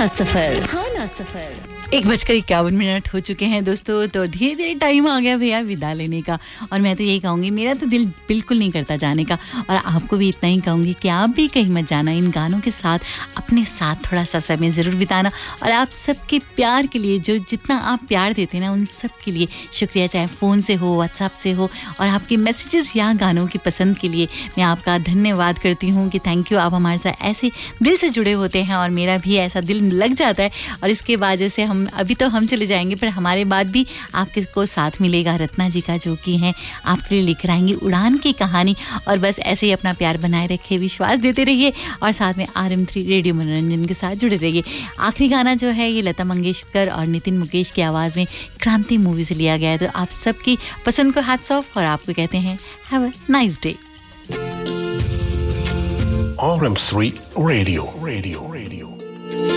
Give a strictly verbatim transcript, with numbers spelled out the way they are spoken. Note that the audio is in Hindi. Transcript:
सुहाना सफर सुहाना सफर एक बजकर इक्यावन मिनट हो चुके हैं दोस्तों, तो धीरे धीरे टाइम आ गया भैया विदा लेने का। और मैं तो यही कहूँगी, मेरा तो दिल बिल्कुल नहीं करता जाने का, और आपको भी इतना ही कहूँगी कि आप भी कहीं मत जाना। इन गानों के साथ अपने साथ थोड़ा सा समय ज़रूर बिताना। और आप सबके प्यार के लिए, जो जितना आप प्यार देते हैं ना, उन सब के लिए शुक्रिया। चाहे फ़ोन से हो, व्हाट्सएप से हो, और आपके मैसेजेस या गानों की पसंद के लिए मैं आपका धन्यवाद करती हूँ कि थैंक यू। आप हमारे साथ ऐसे दिल से जुड़े होते हैं, और मेरा भी ऐसा दिल लग जाता है। और इसके वजह से हम अभी तो हम चले जाएंगे, पर हमारे बाद भी आपके को साथ मिलेगा रत्ना जी का, जो कि हैं आपके लिए लिख आएंगे उड़ान की कहानी। और बस ऐसे ही अपना प्यार बनाए रखिए, विश्वास देते रहिए, और साथ में आर एम थ्री रेडियो मनोरंजन के साथ जुड़े रहिए। आखिरी गाना जो है ये लता मंगेशकर और नितिन मुकेश की आवाज़ में क्रांति मूवी से लिया गया है। तो आप सबकी पसंद को हैट्स ऑफ, और आपको कहते हैं have a nice day. R M three radio radio radio